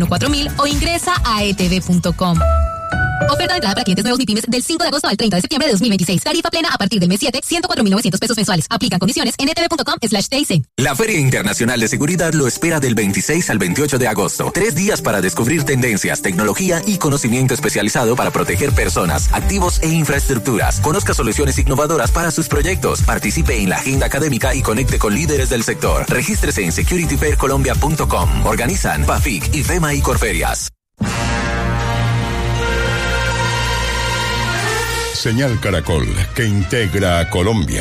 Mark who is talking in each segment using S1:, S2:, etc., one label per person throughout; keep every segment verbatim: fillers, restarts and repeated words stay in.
S1: cuatro mil o ingresa a e t v punto com. Oferta de entrada para clientes nuevos MIPYMES del cinco de agosto al treinta de septiembre de dos mil veintiséis. Tarifa plena a partir del mes siete, ciento cuatro mil novecientos pesos mensuales. Aplican condiciones en e t v punto com slash t i c.
S2: La Feria Internacional de Seguridad lo espera del veintiséis al veintiocho de agosto. Tres días para descubrir tendencias, tecnología y conocimiento especializado para proteger personas, activos e infraestructuras. Conozca soluciones innovadoras para sus proyectos. Participe en la agenda académica y conecte con líderes del sector. Regístrese en security fair colombia punto com. Organizan PAFIC, IFEMA y Corferias.
S3: Señal Caracol, que integra a Colombia.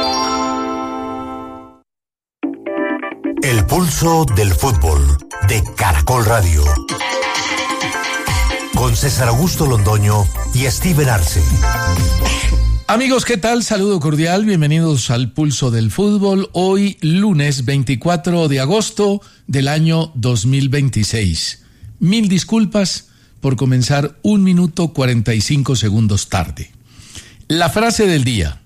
S4: El pulso del fútbol de Caracol Radio. Con César Augusto Londoño y Steven Arce.
S5: Amigos, ¿qué tal? Saludo cordial, bienvenidos al Pulso del Fútbol. Hoy, lunes veinticuatro de agosto del año dos mil veintiséis. Mil disculpas por comenzar un minuto cuarenta y cinco segundos tarde. La frase del día: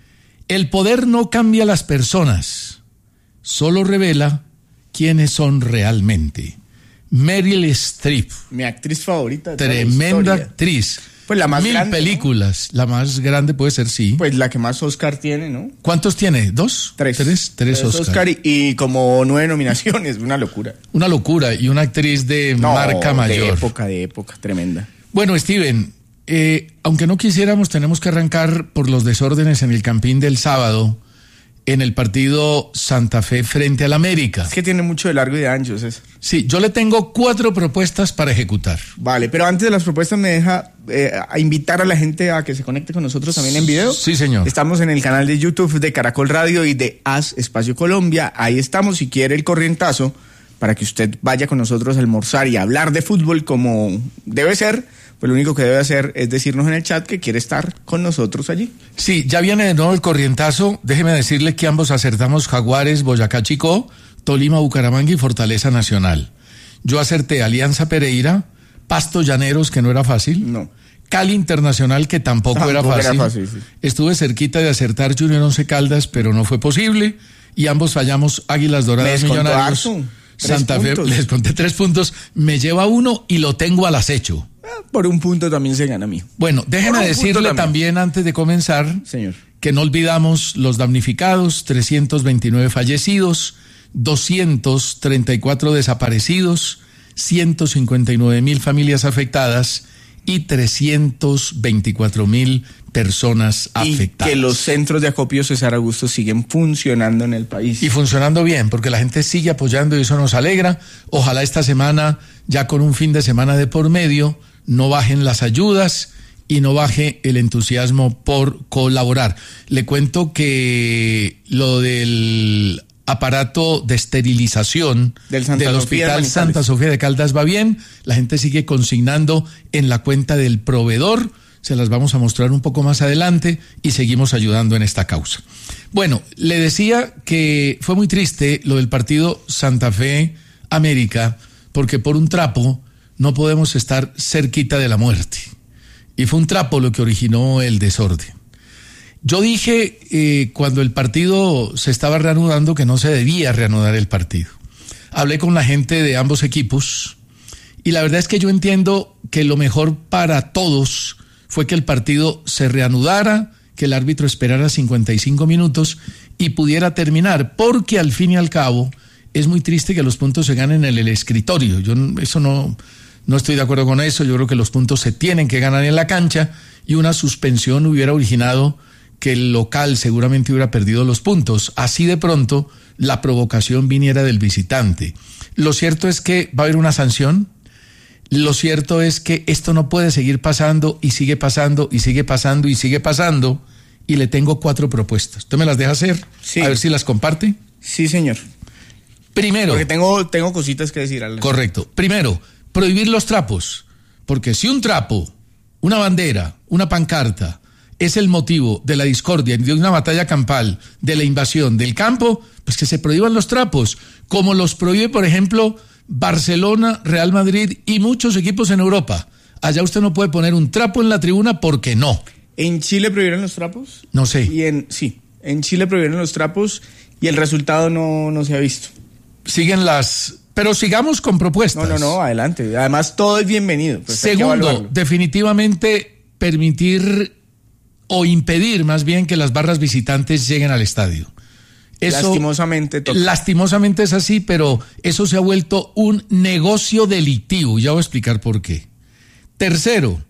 S5: el poder no cambia a las personas, solo revela quiénes son realmente. Meryl Streep.
S6: Mi actriz favorita.
S5: Tremenda actriz.
S6: Pues la más
S5: Mil
S6: grande. Mil
S5: películas. ¿No? La más grande puede ser, sí.
S6: Pues la que más Oscar tiene, ¿no?
S5: ¿Cuántos tiene? ¿Dos?
S6: Tres.
S5: Tres, tres, tres Oscar. Oscar
S6: y, y como nueve nominaciones. Una locura.
S5: Una locura. Y una actriz de
S6: no,
S5: marca mayor.
S6: De época, de época. Tremenda.
S5: Bueno, Steven, eh, aunque no quisiéramos, tenemos que arrancar por los desórdenes en el Campín del sábado, en el partido Santa Fe frente al América.
S6: Es que tiene mucho de largo y de ancho, César.
S5: Sí, yo le tengo cuatro propuestas para ejecutar.
S6: Vale, pero antes de las propuestas me deja eh, a invitar a la gente a que se conecte con nosotros también en video.
S5: Sí, señor.
S6: Estamos en el canal de YouTube de Caracol Radio y de As Espacio Colombia. Ahí estamos, si quiere el corrientazo, para que usted vaya con nosotros a almorzar y a hablar de fútbol como debe ser. Pues lo único que debe hacer es decirnos en el chat que quiere estar con nosotros allí.
S5: Sí, ya viene de nuevo el corrientazo. Déjeme decirle que ambos acertamos Jaguares, Boyacá Chicó, Tolima, Bucaramanga y Fortaleza Nacional. Yo acerté Alianza Pereira, Pasto Llaneros, que no era fácil.
S6: No.
S5: Cali Internacional, que tampoco, tampoco era fácil.
S6: Era fácil sí.
S5: Estuve cerquita de acertar Junior Once Caldas, pero no fue posible. Y ambos fallamos Águilas Doradas Millonarios.
S6: Harto.
S5: Santa Fe, les conté tres puntos. Me lleva uno y lo tengo al acecho.
S6: Por un punto también se gana a mí.
S5: Bueno, déjeme decirle también. también antes de comenzar,
S6: señor,
S5: que no olvidamos los damnificados, trescientos veintinueve fallecidos, doscientos treinta y cuatro desaparecidos, ciento cincuenta y nueve mil familias afectadas y trescientos veinticuatro mil personas afectadas.
S6: Y que los centros de acopio César Augusto siguen funcionando en el país.
S5: Y funcionando bien, porque la gente sigue apoyando y eso nos alegra. Ojalá esta semana, ya con un fin de semana de por medio, no bajen las ayudas y no baje el entusiasmo por colaborar. Le cuento que lo del aparato de esterilización
S6: del, Santa
S5: del Hospital
S6: Sofía
S5: Santa Sofía de Caldas va bien. La gente sigue consignando en la cuenta del proveedor. Se las vamos a mostrar un poco más adelante y seguimos ayudando en esta causa. Bueno, le decía que fue muy triste lo del partido Santa Fe América, porque por un trapo no podemos estar cerquita de la muerte. Y fue un trapo lo que originó el desorden. Yo dije eh, cuando el partido se estaba reanudando que no se debía reanudar el partido. Hablé con la gente de ambos equipos y la verdad es que yo entiendo que lo mejor para todos fue que el partido se reanudara, que el árbitro esperara cincuenta y cinco minutos y pudiera terminar, porque al fin y al cabo es muy triste que los puntos se ganen en el escritorio. Yo eso no, no estoy de acuerdo con eso. Yo creo que los puntos se tienen que ganar en la cancha y una suspensión hubiera originado que el local seguramente hubiera perdido los puntos. Así de pronto la provocación viniera del visitante. Lo cierto es que va a haber una sanción. Lo cierto es que esto no puede seguir pasando y sigue pasando y sigue pasando y sigue pasando. Y le tengo cuatro propuestas. ¿Usted me las deja hacer?
S6: Sí.
S5: A ver si las comparte.
S6: Sí, señor.
S5: Primero.
S6: Porque tengo, tengo cositas que decir. Alan.
S5: Correcto. Primero, prohibir los trapos. Porque si un trapo, una bandera, una pancarta es el motivo de la discordia, de una batalla campal, de la invasión del campo, pues que se prohíban los trapos, como los prohíbe, por ejemplo, Barcelona, Real Madrid y muchos equipos en Europa. Allá usted no puede poner un trapo en la tribuna porque no.
S6: ¿En Chile prohibieron los trapos?
S5: No sé.
S6: Y en, sí, en Chile prohibieron los trapos y el resultado no, no se ha visto.
S5: Siguen las pero sigamos con propuestas.
S6: No, no, no, adelante. Además, todo es bienvenido. Pues
S5: Segundo, definitivamente permitir o impedir más bien que las barras visitantes lleguen al estadio. Eso,
S6: lastimosamente toca.
S5: Lastimosamente es así, pero eso se ha vuelto un negocio delictivo. Ya voy a explicar por qué. Tercero,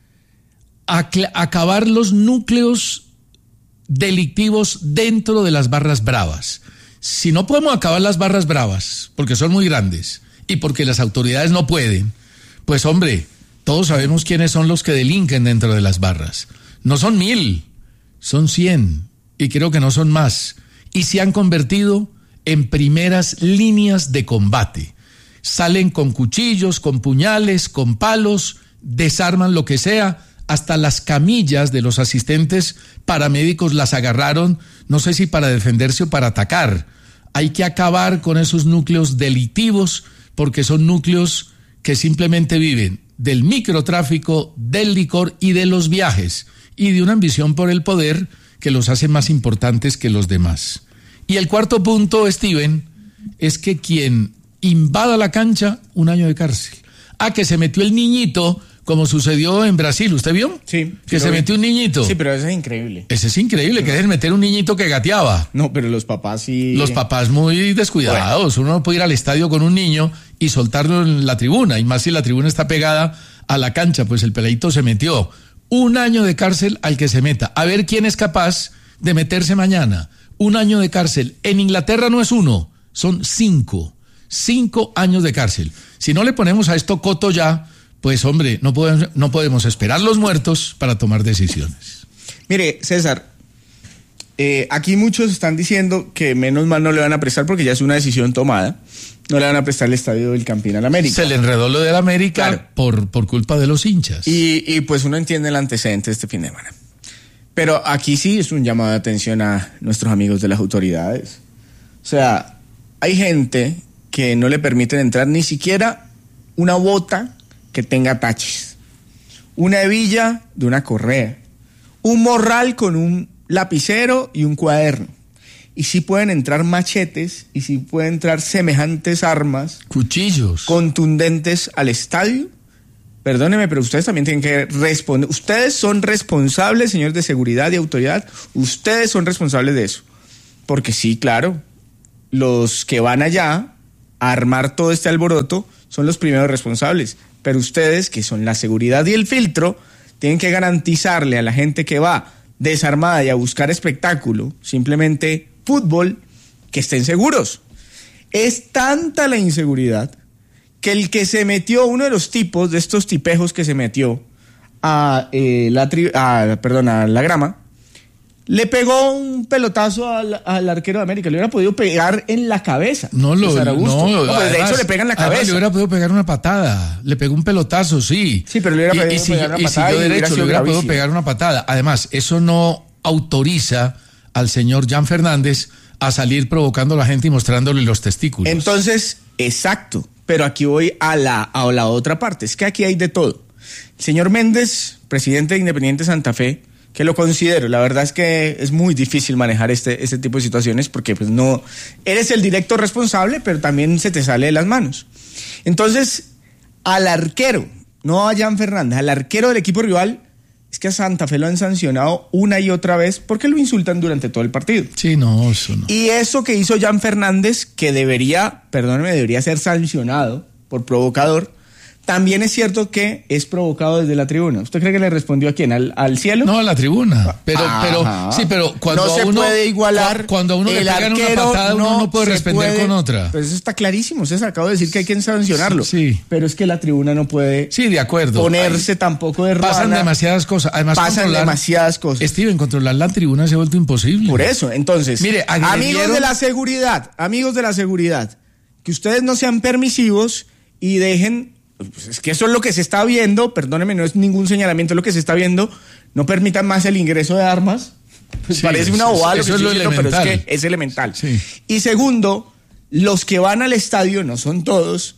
S5: acl- acabar los núcleos delictivos dentro de las barras bravas. Si no podemos acabar las barras bravas, porque son muy grandes y porque las autoridades no pueden, pues hombre, todos sabemos quiénes son los que delinquen dentro de las barras. No son mil, son cien, y creo que no son más. Y se han convertido en primeras líneas de combate. Salen con cuchillos, con puñales, con palos, desarman lo que sea. Hasta las camillas de los asistentes paramédicos las agarraron, no sé si para defenderse o para atacar. Hay que acabar con esos núcleos delictivos porque son núcleos que simplemente viven del microtráfico, del licor y de los viajes y de una ambición por el poder que los hace más importantes que los demás. Y el cuarto punto, Steven, es que quien invada la cancha, un año de cárcel. Ah, que se metió el niñito, como sucedió en Brasil, ¿usted vio?
S6: Sí.
S5: Que se vi. metió un niñito.
S6: Sí, pero eso es increíble.
S5: Ese es increíble, no. Que dejen meter un niñito que gateaba.
S6: No, pero los papás sí.
S5: Los papás muy descuidados. Bueno. Uno no puede ir al estadio con un niño y soltarlo en la tribuna, y más si la tribuna está pegada a la cancha, pues el peladito se metió. Un año de cárcel al que se meta. A ver quién es capaz de meterse mañana. Un año de cárcel. En Inglaterra no es uno, son cinco. Cinco años de cárcel. Si no le ponemos a esto coto ya, pues hombre, no podemos, no podemos esperar los muertos para tomar decisiones.
S6: Mire, César, eh, aquí muchos están diciendo que menos mal no le van a prestar porque ya es una decisión tomada. No le van a prestar el estadio del Campín al América.
S5: Se le enredó lo del América, claro, por, por culpa de los hinchas.
S6: Y, y pues uno entiende el antecedente de este fin de semana. Pero aquí sí es un llamado de atención a nuestros amigos de las autoridades. O sea, hay gente que no le permiten entrar ni siquiera una bota que tenga taches, una hebilla de una correa, un morral con un lapicero y un cuaderno. Y sí pueden entrar machetes y sí pueden entrar semejantes armas,
S5: cuchillos
S6: contundentes al estadio. Perdóneme, pero ustedes también tienen que responder. Ustedes son responsables, señores de seguridad y autoridad. Ustedes son responsables de eso. Porque sí, claro, los que van allá a armar todo este alboroto son los primeros responsables. Pero ustedes, que son la seguridad y el filtro, tienen que garantizarle a la gente que va desarmada y a buscar espectáculo, simplemente fútbol, que estén seguros. Es tanta la inseguridad que el que se metió, uno de los tipos de estos tipejos que se metió a, eh, la, tri- a, perdón, a la grama, le pegó un pelotazo al, al arquero de América. Le hubiera podido pegar en la cabeza.
S5: No lo no,
S6: no, pues además, de hecho le pega en la cabeza.
S5: Le hubiera podido pegar una patada. Le pegó un pelotazo, sí.
S6: Sí, pero le hubiera podido pegar una patada.
S5: Y siguió derecho, le hubiera podido pegar una patada. Además, eso no autoriza al señor Jan Fernández a salir provocando a la gente y mostrándole los testículos.
S6: Entonces, exacto. Pero aquí voy a la, a la otra parte. Es que aquí hay de todo. El señor Méndez, presidente de Independiente Santa Fe, que lo considero, la verdad es que es muy difícil manejar este, este tipo de situaciones porque pues no, eres el directo responsable, pero también se te sale de las manos. Entonces, al arquero, no a Jan Fernández, al arquero del equipo rival, es que a Santa Fe lo han sancionado una y otra vez porque lo insultan durante todo el partido.
S5: Sí, no, eso no.
S6: Y eso que hizo Jan Fernández, que debería, perdóneme, debería ser sancionado por provocador, también es cierto que es provocado desde la tribuna. ¿Usted cree que le respondió a quién? ¿Al, al cielo?
S5: No, a la tribuna. Pero, pero, sí, pero cuando
S6: no
S5: a
S6: se
S5: uno
S6: puede igualar.
S5: Cuando a uno le pegan una patada, uno no puede responder
S6: puede,
S5: con otra.
S6: Pues eso está clarísimo. Usted acabó de decir que hay que sancionarlo.
S5: Sí, sí.
S6: Pero es que la tribuna no puede.
S5: Sí, de acuerdo.
S6: Ponerse Ay, tampoco de ruana.
S5: Pasan demasiadas cosas. Además,
S6: pasan demasiadas cosas.
S5: Steven, controlar la tribuna se ha vuelto imposible.
S6: Por eso, entonces, mire, amigos de la seguridad, amigos de la seguridad, que ustedes no sean permisivos y dejen. Pues es que eso es lo que se está viendo, perdónenme, no es ningún señalamiento, es lo que se está viendo, no permitan más el ingreso de armas, pues sí, parece una bobada lo que estoy diciendo, pero es que es elemental.
S5: Sí.
S6: Y segundo, los que van al estadio, no son todos,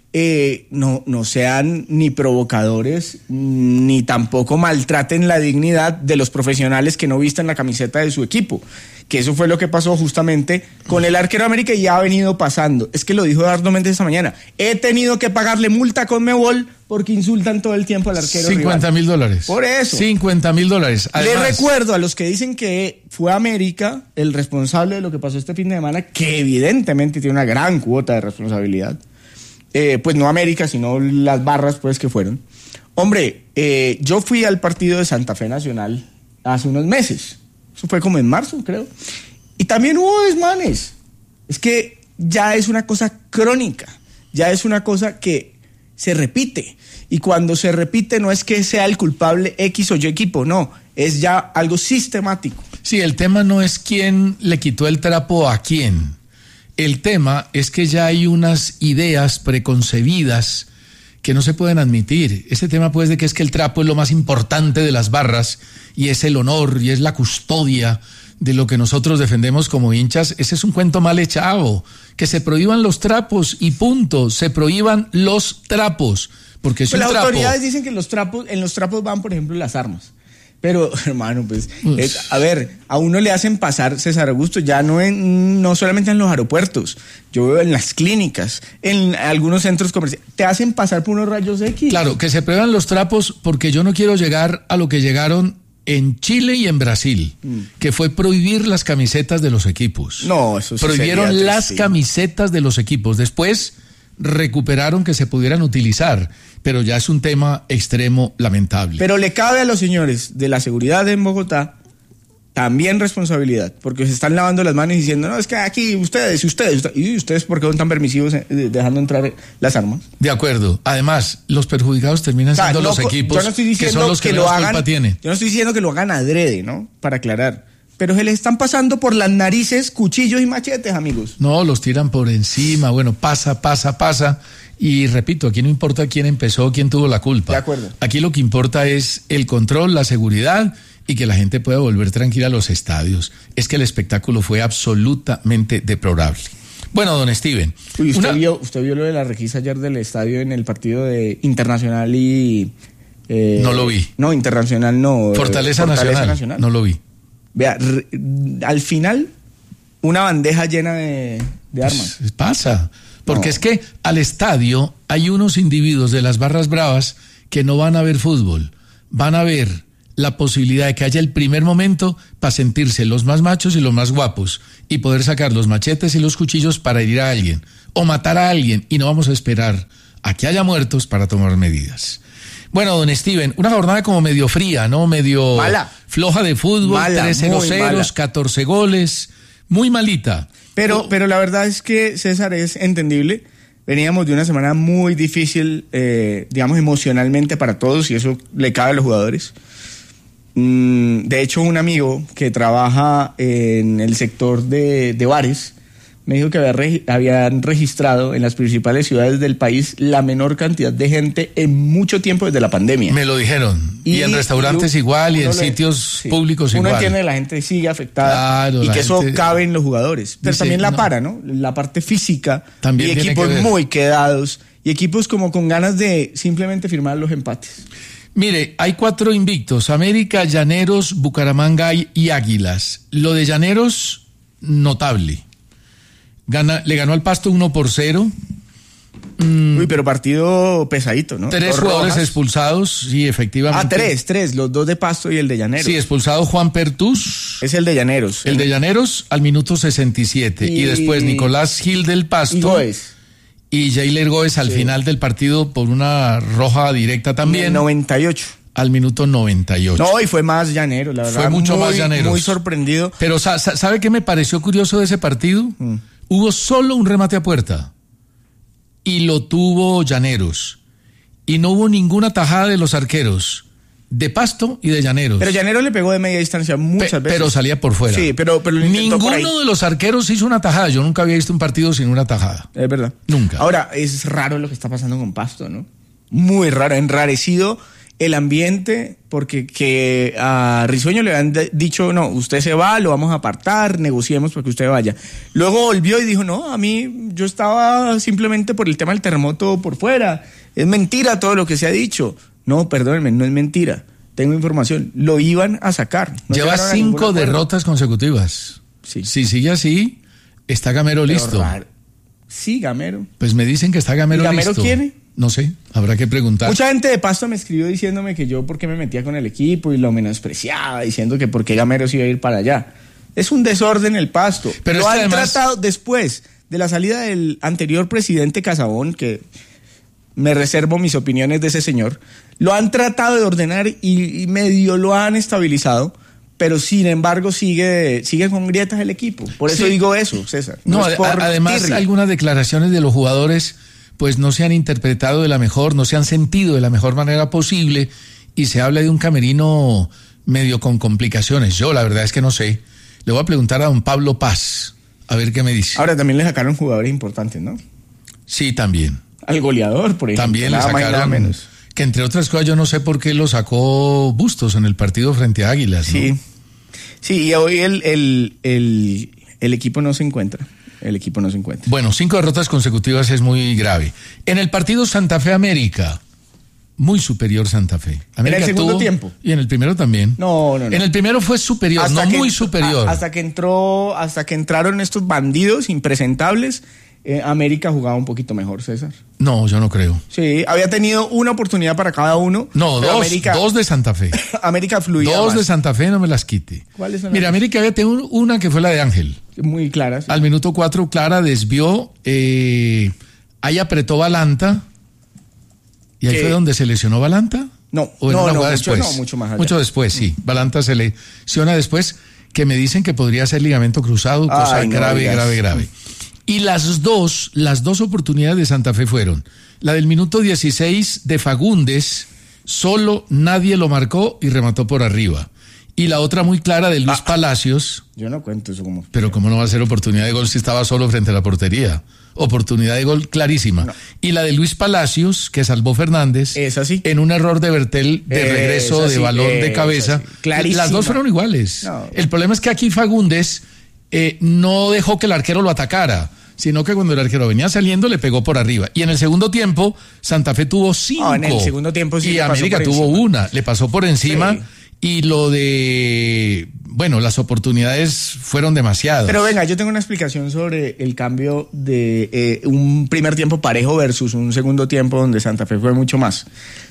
S6: eh, no, no sean ni provocadores, ni tampoco maltraten la dignidad de los profesionales que no vistan la camiseta de su equipo. Que eso fue lo que pasó justamente con el arquero de América y ya ha venido pasando. Es que lo dijo Eduardo Méndez esta mañana. He tenido que pagarle multa con Conmebol porque insultan todo el tiempo al arquero
S5: cincuenta mil dólares.
S6: Por eso.
S5: cincuenta mil dólares.
S6: Le recuerdo a los que dicen que fue América el responsable de lo que pasó este fin de semana, que evidentemente tiene una gran cuota de responsabilidad. Eh, pues no América, sino las barras pues que fueron. Hombre, eh, yo fui al partido de Santa Fe Nacional hace unos meses. Eso fue como en marzo, creo. Y también hubo desmanes. Es que ya es una cosa crónica. Ya es una cosa que se repite. Y cuando se repite no es que sea el culpable X o Y equipo, no. Es ya algo sistemático.
S5: Sí, el tema no es quién le quitó el trapo a quién. El tema es que ya hay unas ideas preconcebidas que no se pueden admitir. Ese tema pues de que es que el trapo es lo más importante de las barras y es el honor y es la custodia de lo que nosotros defendemos como hinchas, ese es un cuento mal echado. Que se prohíban los trapos y punto, se prohíban los trapos, porque es
S6: pues
S5: un
S6: las
S5: trapo.
S6: Las autoridades dicen que los trapos, en los trapos van, por ejemplo, las armas. Pero, hermano, pues, es, a ver, a uno le hacen pasar, César Augusto, ya no en, no solamente en los aeropuertos, yo veo en las clínicas, en algunos centros comerciales, te hacen pasar por unos rayos X.
S5: Claro, que se prueban los trapos porque yo no quiero llegar a lo que llegaron en Chile y en Brasil, mm. que fue prohibir las camisetas de los equipos.
S6: No, eso sí
S5: prohibieron las triste. camisetas de los equipos. Después recuperaron que se pudieran utilizar, pero ya es un tema extremo lamentable.
S6: Pero le cabe a los señores de la seguridad en Bogotá también responsabilidad, porque se están lavando las manos y diciendo, no, es que aquí ustedes, y ustedes, y ustedes, ¿por qué son tan permisivos dejando entrar las armas?
S5: De acuerdo. Además, los perjudicados terminan o sea, siendo no, los equipos
S6: yo no estoy diciendo
S5: que son los que,
S6: que
S5: lo
S6: hagan,
S5: culpa tienen.
S6: Yo no estoy diciendo que lo hagan adrede, ¿no? Para aclarar. Pero se les están pasando por las narices cuchillos y machetes, amigos.
S5: No, los tiran por encima, bueno, pasa, pasa, pasa. Y repito, aquí no importa quién empezó, quién tuvo la culpa.
S6: De acuerdo.
S5: Aquí lo que importa es el control, la seguridad y que la gente pueda volver tranquila a los estadios. Es que el espectáculo fue absolutamente deplorable. Bueno, don Steven.
S6: Uy, usted, una... vio, usted vio lo de la requisa ayer del estadio en el partido de Internacional y...
S5: Eh, no lo vi.
S6: No, Internacional no.
S5: Fortaleza, Fortaleza Nacional. Nacional. No lo vi.
S6: Vea, re, al final, una bandeja llena de, de armas.
S5: Pues pasa, porque no. es que al estadio hay unos individuos de las barras bravas que no van a ver fútbol, van a ver la posibilidad de que haya el primer momento para sentirse los más machos y los más guapos y poder sacar los machetes y los cuchillos para herir a alguien o matar a alguien, y no vamos a esperar a que haya muertos para tomar medidas. Bueno, don Steven, una jornada como medio fría, ¿no? Medio
S6: mala.
S5: Floja de fútbol, mala, tres cero ceros, catorce goles, muy malita.
S6: Pero, oh. pero la verdad es que, César, es entendible. Veníamos de una semana muy difícil, eh, digamos, emocionalmente para todos, y eso le cabe a los jugadores. Mm, de hecho, un amigo que trabaja en el sector de, de bares me dijo que había regi- habían registrado en las principales ciudades del país la menor cantidad de gente en mucho tiempo desde la pandemia.
S5: Me lo dijeron. Y, y en restaurantes y, igual, y en le, sitios sí, públicos
S6: uno
S5: igual.
S6: Uno entiende que la gente sigue afectada, claro, y que gente, eso cabe en los jugadores. Pero dice, también la no, para, ¿no? La parte física.
S5: También
S6: y equipos que muy quedados. Y equipos como con ganas de simplemente firmar los empates.
S5: Mire, hay cuatro invictos: América, Llaneros, Bucaramanga y Águilas. Lo de Llaneros, notable. Gana, le ganó al Pasto uno por cero.
S6: Mm, Uy, pero partido pesadito, ¿no?
S5: Tres
S6: Dos
S5: jugadores
S6: rojas.
S5: expulsados, sí, efectivamente.
S6: Ah, tres, tres, los dos de Pasto y el de Llaneros.
S5: Sí, expulsado Juan Pertús.
S6: Es el de Llaneros.
S5: El de Llaneros al minuto sesenta y siete. Y, y después Nicolás Gil del Pasto.
S6: Y Góez.
S5: Y Jailer Góez al sí. final del partido por una roja directa también.
S6: En noventa y ocho.
S5: Al minuto noventa y ocho.
S6: No, y fue más llanero, la verdad.
S5: Fue mucho
S6: muy,
S5: más llanero.
S6: Muy sorprendido.
S5: Pero ¿sabe qué me pareció curioso de ese partido? Mm. Hubo solo un remate a puerta. Y lo tuvo Llaneros. Y no hubo ninguna tajada de los arqueros. De Pasto y de Llaneros.
S6: Pero Llaneros le pegó de media distancia muchas
S5: Pe-
S6: veces.
S5: Pero salía por fuera.
S6: Sí, pero, pero lo
S5: ninguno por ahí. de los arqueros hizo una tajada. Yo nunca había visto un partido sin una tajada.
S6: Es verdad.
S5: Nunca.
S6: Ahora, es raro lo que está pasando con Pasto, ¿no? Muy raro, enrarecido el ambiente, porque que a Risueño le han de, dicho, no, usted se va, lo vamos a apartar, negociemos para que usted vaya. Luego volvió y dijo, no, a mí yo estaba simplemente por el tema del terremoto por fuera, es mentira todo lo que se ha dicho. No, perdónenme, no es mentira, tengo información, lo iban a sacar. No
S5: Lleva cinco derrotas consecutivas.
S6: Sí.
S5: Si sigue así, está Gamero
S6: Pero
S5: listo.
S6: raro. Sí, Gamero.
S5: Pues me dicen que está Gamero,
S6: ¿Y Gamero
S5: listo.
S6: quiere?
S5: No sé, habrá que preguntar.
S6: Mucha gente de Pasto me escribió diciéndome que yo por qué me metía con el equipo y lo menospreciaba, diciendo que por qué Gamero se iba a ir para allá. Es un desorden el Pasto.
S5: Pero
S6: lo
S5: es que
S6: han
S5: además...
S6: tratado después de la salida del anterior presidente Casabón, que me reservo mis opiniones de ese señor, lo han tratado de ordenar y, y medio lo han estabilizado, pero sin embargo sigue, sigue con grietas el equipo. Por eso
S5: Sí.
S6: digo eso, César.
S5: No,
S6: es por
S5: a- además
S6: tirria.
S5: algunas declaraciones de los jugadores pues no se han interpretado de la mejor, no se han sentido de la mejor manera posible y se habla de un camerino medio con complicaciones. Yo la verdad es que no sé. Le voy a preguntar a don Pablo Paz, a ver qué me dice.
S6: Ahora también le sacaron jugadores importantes, ¿no?
S5: Sí, también.
S6: Al goleador, por ejemplo.
S5: También le
S6: nada más y nada
S5: sacaron,
S6: menos.
S5: que entre otras cosas yo no sé por qué lo sacó Bustos en el partido frente a Águilas, ¿no?
S6: Sí, sí, y hoy el, el, el, el equipo no se encuentra. El equipo no se encuentra.
S5: Bueno, cinco derrotas consecutivas es muy grave. En el partido Santa Fe América, muy superior Santa Fe. América
S6: ¿En el segundo
S5: tuvo-
S6: tiempo?
S5: Y en el primero también.
S6: No, no, no.
S5: En el primero fue superior,
S6: Hasta
S5: no
S6: que-
S5: muy superior.
S6: a- hasta que entró, hasta que entraron estos bandidos impresentables, eh, América jugaba un poquito mejor, César.
S5: No, yo no creo.
S6: Sí, había tenido una oportunidad para cada uno.
S5: No,
S6: pero
S5: dos,
S6: América,
S5: dos de Santa Fe.
S6: América fluía
S5: Dos
S6: más.
S5: de Santa Fe, no me las quite.
S6: ¿Cuáles son
S5: Mira,
S6: las-
S5: América había tenido una que fue la de Ángel.
S6: Muy claras.
S5: Al minuto cuatro, Clara desvió, eh, ahí apretó Balanta. ¿Y ahí
S6: ¿Qué?
S5: fue donde se lesionó Balanta?
S6: No,
S5: ¿O en
S6: no,
S5: una
S6: no,
S5: jugada
S6: mucho,
S5: después?
S6: no, mucho más allá.
S5: Mucho después, sí. Balanta se lesiona después, que me dicen que podría ser ligamento cruzado, cosa
S6: Ay, no
S5: grave,
S6: digas.
S5: grave, grave. Y las dos, las dos oportunidades de Santa Fe fueron la del minuto dieciséis de Fagundes, solo nadie lo marcó y remató por arriba. Y la otra muy clara de Luis
S6: Ah.
S5: Palacios,
S6: Yo no cuento eso como...
S5: pero cómo no va a ser oportunidad de gol si estaba solo frente a la portería. Oportunidad de gol clarísima.
S6: No.
S5: Y la de Luis Palacios, que salvó Fernández,
S6: Esa sí.
S5: en un error de Bertel de
S6: Esa
S5: regreso de
S6: sí,
S5: balón de
S6: esa
S5: cabeza.
S6: sí. Clarísima.
S5: Las dos fueron iguales.
S6: No.
S5: El problema es que aquí Fagundes eh, no dejó que el arquero lo atacara, sino que cuando el arquero venía saliendo le pegó por arriba. Y en el segundo tiempo, Santa Fe tuvo cinco.
S6: Ah, en el segundo tiempo sí
S5: Y
S6: le pasó
S5: América
S6: por
S5: tuvo
S6: encima.
S5: una, le pasó por encima.
S6: Sí.
S5: Y lo de, bueno, las oportunidades fueron demasiadas.
S6: Pero venga, yo tengo una explicación sobre el cambio de eh, un primer tiempo parejo versus un segundo tiempo donde Santa Fe fue mucho más.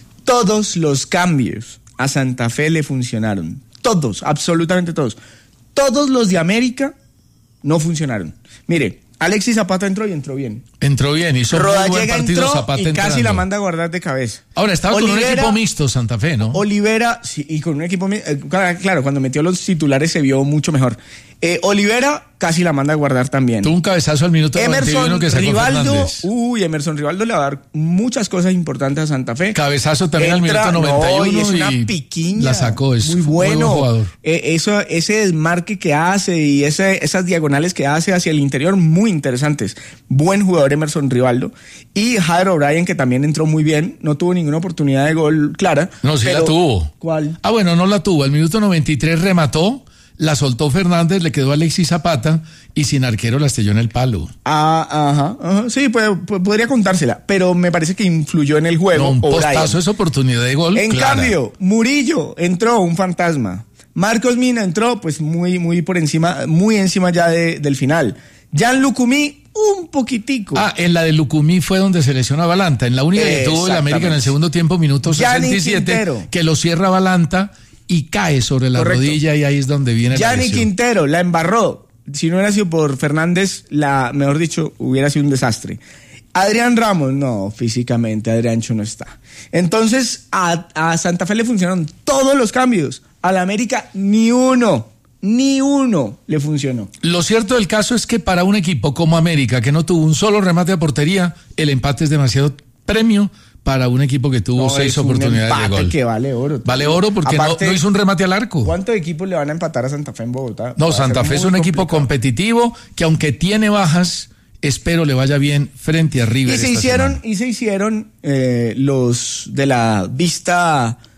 S6: Todos los cambios a Santa Fe le funcionaron. Todos, absolutamente todos. Todos los de América no funcionaron. Mire, Alexis Zapata entró y entró bien.
S5: Entró bien, hizo un muy buen
S6: Rodallega
S5: partido
S6: entró
S5: Zapata
S6: y casi
S5: entrando.
S6: la manda a guardar de cabeza.
S5: Ahora, estaba con un
S6: Olivera-
S5: equipo mixto Santa Fe, ¿no?
S6: Olivera, sí, y con un equipo... mi- eh, Claro, claro, cuando metió los titulares se vio mucho mejor. Eh, Olivera casi la manda a guardar también.
S5: Tuvo un cabezazo al minuto noventa y uno
S6: Emerson
S5: que sacó
S6: Rivaldo,
S5: Fernández.
S6: uy, Emerson Rivaldo le va a dar muchas cosas importantes a Santa Fe.
S5: Cabezazo también al
S6: Entra-
S5: minuto noventa y uno
S6: no, y es una
S5: y
S6: piquiña.
S5: la sacó, es
S6: muy
S5: muy
S6: bueno.
S5: buen jugador.
S6: Eh, eso, ese desmarque que hace y ese, esas diagonales que hace hacia el interior, muy interesantes. Buen jugador Emerson Rivaldo. Y Jader O'Brien, que también entró muy bien, no tuvo ninguna oportunidad de gol clara.
S5: No, sí
S6: pero-
S5: la tuvo.
S6: ¿Cuál?
S5: Ah, bueno, no la tuvo. Al minuto noventa y tres remató, la soltó Fernández, le quedó Alexis Zapata y sin arquero la estelló en el palo.
S6: Ah, ajá, ajá. Sí, puede- puede- podría contársela, pero me parece que influyó en el juego.
S5: No, un
S6: O'Brien.
S5: postazo es oportunidad de gol.
S6: En
S5: clara.
S6: cambio, Murillo entró, un fantasma. Marcos Mina entró, pues muy, muy por encima, muy encima ya de- del final. Jan Lucumí, un poquitico.
S5: Ah, en la de Lucumí fue donde se lesionó a Balanta. En la única que tuvo el América en el
S6: Exactamente.
S5: segundo tiempo, minuto
S6: Gianni
S5: sesenta y siete,
S6: Quintero.
S5: que lo cierra Balanta y cae sobre la
S6: Correcto.
S5: rodilla y ahí es donde viene la
S6: Gianni
S5: lesión.
S6: Quintero la embarró. Si no hubiera sido por Fernández, la, mejor dicho, hubiera sido un desastre. Adrián Ramos, no, físicamente Adriancho no está. Entonces, a, a Santa Fe le funcionaron todos los cambios. A la América, ni uno, ni uno le funcionó.
S5: Lo cierto del caso es que para un equipo como América, que no tuvo un solo remate a portería, el empate es demasiado premio para un equipo que tuvo
S6: No,
S5: seis
S6: es un
S5: oportunidades de
S6: empate
S5: gol.
S6: que vale oro.
S5: Vale oro porque no-
S6: Aparte,
S5: no, hizo un remate al arco.
S6: ¿Cuántos equipos le van a empatar a Santa Fe en Bogotá?
S5: No,
S6: Va a ser
S5: Santa Fe es
S6: muy
S5: un equipo
S6: complicado.
S5: competitivo que aunque tiene bajas, espero le vaya bien frente a River.
S6: Y se
S5: esta
S6: hicieron,
S5: semana.
S6: y se hicieron eh, los de la vista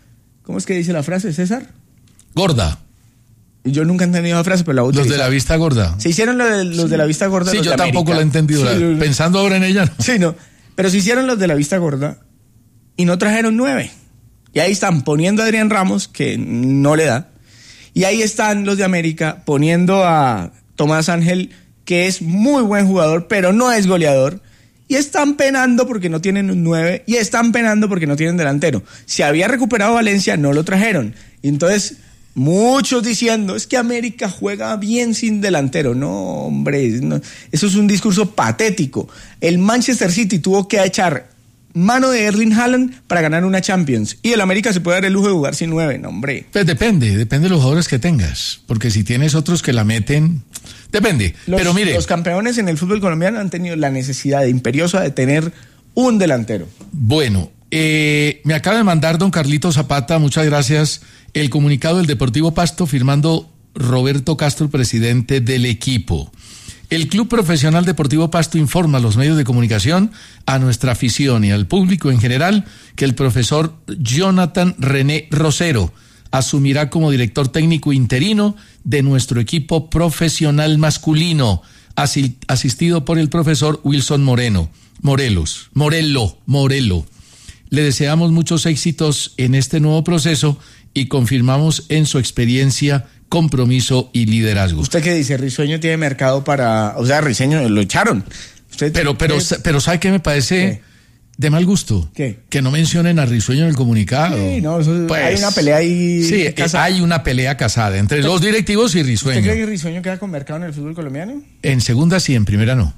S6: ¿Cómo es que dice la frase, César?
S5: Gorda.
S6: Yo nunca he entendido la frase, pero la voy a
S5: Los
S6: utilizar.
S5: de la vista gorda.
S6: Se hicieron los de, los de la vista gorda.
S5: Sí,
S6: los
S5: yo
S6: de
S5: tampoco
S6: América.
S5: la he entendido.
S6: Sí,
S5: la-
S6: los-
S5: Pensando ahora en ella, no.
S6: Sí, no. Pero se hicieron los de la vista gorda y no trajeron nueve. Y ahí están poniendo a Adrián Ramos, que no le da. Y ahí están los de América poniendo a Tomás Ángel, que es muy buen jugador, pero no es goleador. Y están penando porque no tienen un nueve. Y están penando porque no tienen delantero. Si había recuperado Valencia, no lo trajeron. Y entonces, muchos diciendo, es que América juega bien sin delantero. No, hombre, no. Eso es un discurso patético. El Manchester City tuvo que echar mano de Erling Haaland para ganar una Champions. Y el América se puede dar el lujo de jugar sin nueve. No, hombre.
S5: Pues depende, depende de los jugadores que tengas. Porque si tienes otros que la meten, depende.
S6: Los,
S5: Pero mire,
S6: los campeones en el fútbol colombiano han tenido la necesidad imperiosa de tener un delantero.
S5: bueno, eh, me acaba de mandar don Carlito Zapata, muchas gracias, el comunicado del Deportivo Pasto firmando Roberto Castro, presidente del equipo. El Club Profesional Deportivo Pasto informa a los medios de comunicación, a nuestra afición y al público en general, que el profesor Jonathan René Rosero asumirá como director técnico interino de nuestro equipo profesional masculino, asi- asistido por el profesor Wilson Moreno, Morelos, Morelo, Morelo. Le deseamos muchos éxitos en este nuevo proceso y confirmamos en su experiencia, compromiso y liderazgo.
S6: ¿Usted qué dice? Risueño tiene mercado para... O sea, Risueño lo echaron. ¿Usted
S5: Pero, pero,
S6: cree-
S5: pero ¿sabe qué me parece
S6: ¿Qué?
S5: de mal gusto?
S6: ¿Qué?
S5: Que no mencionen a Risueño en el comunicado.
S6: Sí, no, eso-
S5: Pues,
S6: hay una pelea ahí
S5: Sí, eh,
S6: casada.
S5: hay una pelea casada entre los directivos y
S6: ¿Usted
S5: Risueño.
S6: cree que Risueño queda con mercado en el fútbol colombiano?
S5: En segunda sí, en primera no.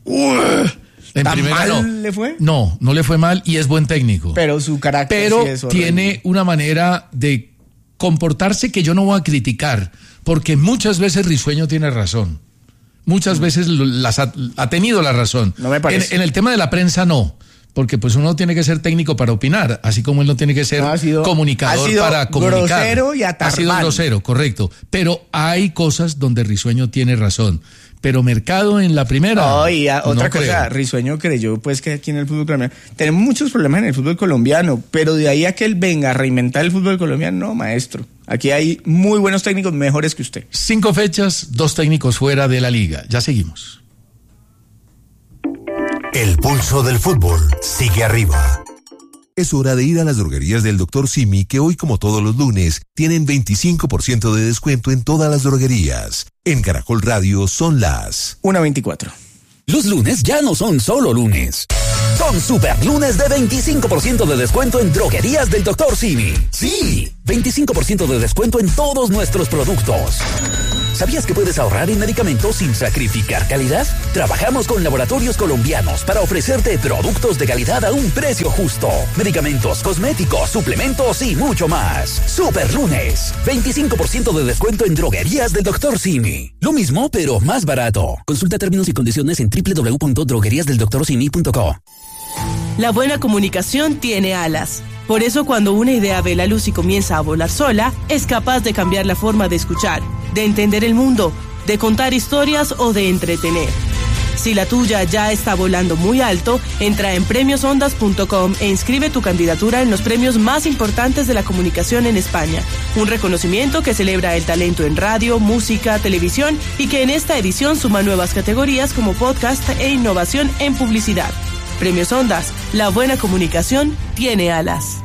S5: En
S6: ¿Tan
S5: primera
S6: mal
S5: no.
S6: le fue?
S5: No, no le fue mal y es buen técnico.
S6: Pero su carácter
S5: Pero
S6: sí es horrible.
S5: tiene una manera de comportarse que yo no voy a criticar, porque muchas veces Risueño tiene razón. Muchas veces lo- las ha, ha tenido la razón.
S6: No me parece.
S5: En, en el tema de la prensa no, porque pues uno tiene que ser técnico para opinar, así como él no tiene que ser
S6: No, ha sido-
S5: comunicador
S6: ha sido
S5: para comunicar.
S6: grosero y
S5: Ha sido
S6: atarbán.
S5: grosero, correcto. Pero hay cosas donde Risueño tiene razón. Pero Mercado en la primera.
S6: No, y a- otra
S5: no
S6: cosa,
S5: creo.
S6: Risueño creyó pues que aquí en el fútbol colombiano tenemos muchos problemas en el fútbol colombiano, pero de ahí a que él venga a reinventar el fútbol colombiano, no, maestro. Aquí hay muy buenos técnicos, mejores que usted.
S5: Cinco fechas, dos técnicos fuera de la liga. Ya seguimos.
S4: El pulso del fútbol sigue arriba.
S7: Es hora de ir a las droguerías del doctor Simi, que hoy, como todos los lunes, tienen veinticinco por ciento de descuento en todas las droguerías. En Caracol Radio son las
S6: una veinticuatro.
S8: Los lunes ya no son solo lunes. Son super lunes de veinticinco por ciento de descuento en droguerías del doctor Simi. Sí, veinticinco por ciento de descuento en todos nuestros productos. ¿Sabías que puedes ahorrar en medicamentos sin sacrificar calidad? Trabajamos con laboratorios colombianos para ofrecerte productos de calidad a un precio justo. Medicamentos, cosméticos, suplementos y mucho más. Super lunes. veinticinco por ciento de descuento en droguerías del doctor Simi. Lo mismo, pero más barato. Consulta términos y condiciones en doble u doble u doble u punto droguerías del doctor simi punto co.
S9: La buena comunicación tiene alas. Por eso cuando una idea ve la luz y comienza a volar sola, es capaz de cambiar la forma de escuchar, de entender el mundo, de contar historias o de entretener. Si la tuya ya está volando muy alto, entra en premios ondas punto com e inscribe tu candidatura en los premios más importantes de la comunicación en España. Un reconocimiento que celebra el talento en radio, música, televisión y que en esta edición suma nuevas categorías como podcast e innovación en publicidad. Premios Ondas, la buena comunicación tiene alas.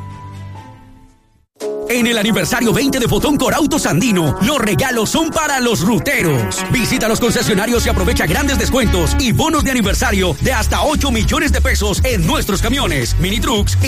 S8: En el aniversario veinte de Fotón Corautos Andino, los regalos son para los ruteros. Visita los concesionarios y aprovecha grandes descuentos y bonos de aniversario de hasta ocho millones de pesos en nuestros camiones, mini trucks